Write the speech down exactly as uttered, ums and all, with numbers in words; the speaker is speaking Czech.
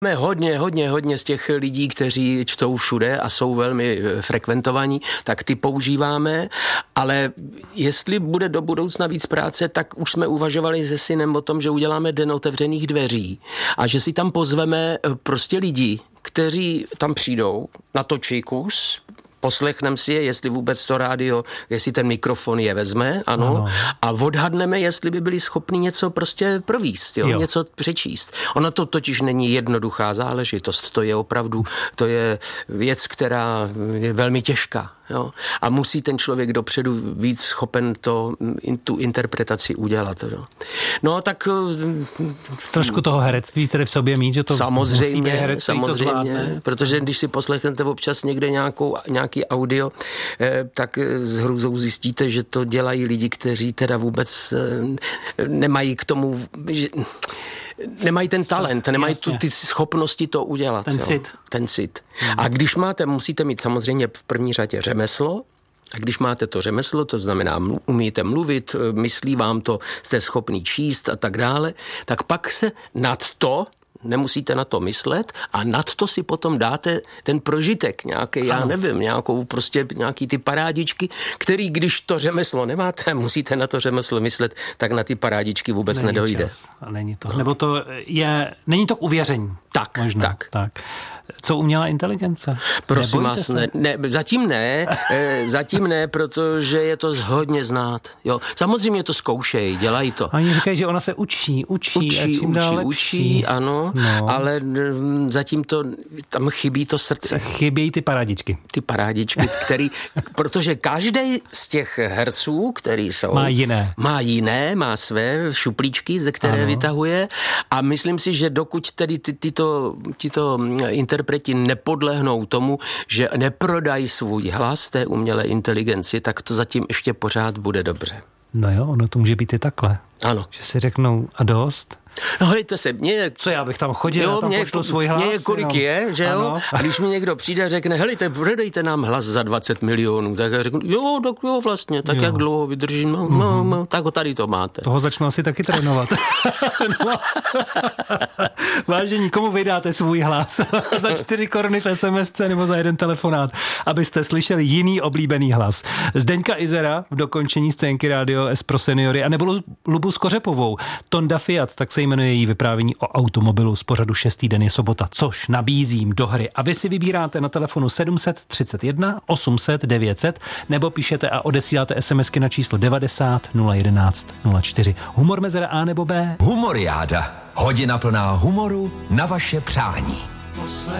Máme hodně, hodně, hodně z těch lidí, kteří čtou všude a jsou velmi frekventovaní, tak ty používáme, ale jestli bude do budoucna víc práce, tak už jsme uvažovali se synem o tom, že uděláme den otevřených dveří a že si tam pozveme prostě lidi, kteří tam přijdou, natočí kus, poslechneme si je, jestli vůbec to rádio, jestli ten mikrofon je vezme, ano, ano. A odhadneme, jestli by byli schopni něco prostě províst, jo, jo. něco přečíst. Ono to totiž není jednoduchá záležitost, to je opravdu, to je věc, která je velmi těžká. Jo? A musí ten člověk dopředu být schopen to, tu interpretaci udělat. Jo? No tak... Trošku toho herectví tedy v sobě mít, že to samozřejmě, musí herectví, samozřejmě, to protože když si poslechnete občas někde nějakou, nějaký audio, eh, tak s hrůzou zjistíte, že to dělají lidi, kteří teda vůbec eh, nemají k tomu... Že, nemají ten talent, nemají tu, ty schopnosti to udělat. Ten jo. cit. Ten cit. Hmm. A když máte, musíte mít samozřejmě v první řadě řemeslo, a když máte to řemeslo, to znamená, umíte mluvit, myslí vám to, jste schopný číst a tak dále, tak pak se nad to, nemusíte na to myslet a nad to si potom dáte ten prožitek nějaký, já nevím, nějakou prostě nějaký ty parádičky, který když to řemeslo nemáte, musíte na to řemeslo myslet, tak na ty parádičky vůbec není nedojde. Čas. A není to. No. Nebo to je, není to k uvěření. Tak, možná. tak. tak. Co umělá inteligence? Prosím vás, ne, ne, zatím ne, e, zatím ne, protože je to hodně znát. Jo. Samozřejmě to zkoušejí, dělají to. A oni říkají, že ona se učí, učí, učí, a čím učí, dál lepší. učí, ano, no. Ale m, zatím to, tam chybí to srdce. Chybějí ty parádičky. Ty parádičky, který, protože každý z těch herců, který jsou... Má jiné. Má jiné, má své šuplíčky, ze které ano. vytahuje a myslím si, že dokud tedy ty, tyto, tyto interpreti nepodlehnou tomu, že neprodají svůj hlas té umělé inteligenci, tak to zatím ještě pořád bude dobře. No jo, ono to může být i takhle. Ano. Že si řeknou a dost. No hejte se, mě... Co já bych tam chodil, jo, já tam mě, pošlu svůj hlas. Mě kolik no. je, že jo? Ano. A když mi někdo přijde a řekne, helejte, prodejte nám hlas za dvacet milionů, tak já řeknu, jo, tak jo vlastně, tak jo. Jak dlouho vydržím, no, mm-hmm. no, no, tak ho tady to máte. Toho začnu asi taky trénovat. no. Vážení, komu vydáte svůj hlas? Za čtyři koruny v es em esce nebo za jeden telefonát, abyste slyšeli jiný oblíbený hlas. Zdeňka Izera v dokončení scénky Rádio S pro seniory a nebo Lubu Skořepovou. Tonda Fiat, tak se jmenuje její vyprávění o automobilu z pořadu Šestý den je sobota, což nabízím do hry. A vy si vybíráte na telefonu sedm set třicet jedna osm set devět set nebo píšete a odesíláte SMSky na číslo devadesát nula jedenáct nula čtyři. Humor mezera A nebo B? Humoriáda. Hodina plná humoru na vaše přání.